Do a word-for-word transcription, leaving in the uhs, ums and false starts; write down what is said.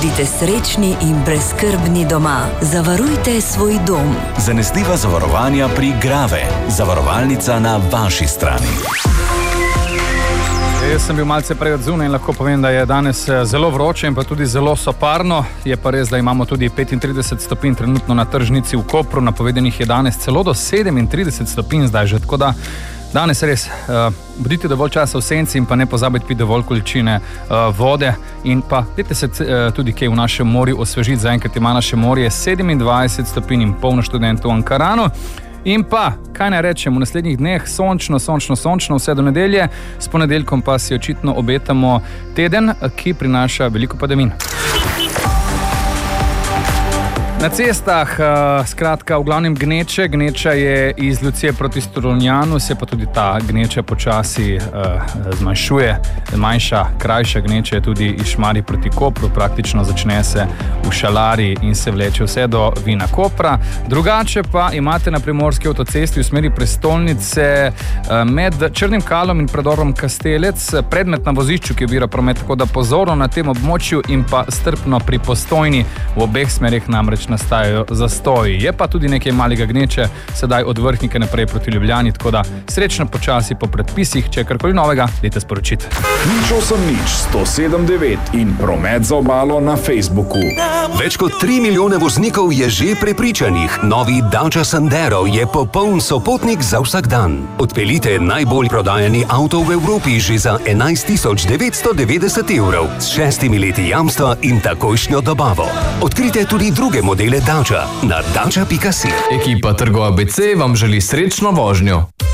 Bodite srečni in brezskrbni doma. Zavarujte svoj dom. Zanesljiva zavarovanja pri Grave. Zavarovalnica na vaši strani. Jaz sem bil malce prej od zunaj in lahko povem, da je danes zelo vroče in pa tudi zelo soparno. Je pa res, da imamo tudi petintrideset stopinj trenutno na tržnici v Kopru. Napovedanih je danes celo do sedemintrideset stopinj zdaj že, tako da danes res uh, bodite dovolj časa v senci in pa ne pozabite piti dovolj količine uh, vode in pa dajte se uh, tudi kaj v našem morju osvežiti. Zaenkrat ima naše morje sedemindvajset stopinj in polno študentov v Ankaranu. In pa, kaj naj rečem, v naslednjih dneh sončno, sončno, sončno, vse do nedelje, s ponedeljkom pa si očitno obetamo teden, ki prinaša veliko padavin. Na cestah, uh, skratka, v glavnem gneče. Gneča je iz Lucije proti Strunjanu, se pa tudi ta gneča počasi uh, zmanjšuje. Manjša, krajša gneča je tudi iz Šmarij proti Kopru, praktično začne se v Šalari in se vleče vse do Vina Kopra. Drugače pa imate na primorski avtocesti v smeri prestolnice uh, med Črnim Kalom in predorom Kastelec predmet na vozišču, ki ovira promet, tako da pozorno na tem območju in pa strpno pri Postojni. V obeh smerih namreč nastajajo zastoji. Je pa tudi nekaj malega gneče, sedaj od Vrhnike naprej proti Ljubljani, tako da srečno počasi po predpisih, če je karkoli novega, dajte sporočiti. nič osem nič sto sedem devet in promet za obalo na Facebooku. Več kot tri milijone voznikov je že prepričanih. Novi Dacia Sandero je popoln sopotnik za vsak dan. Odpeljite najbolj prodajani avto v Evropi že za enajst tisoč devetsto devetdeset evrov s šestimi leti jamstva in takojšnjo dobavo. Odkrite tudi druge modele Dacia na dacia pika si. Ekipa Trgo A B C vam želi srečno vožnjo.